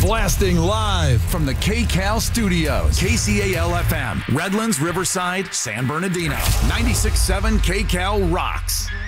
Broadcasting live from the KCAL studios. KCAL-FM, Redlands, Riverside, San Bernardino. 96.7 KCAL rocks.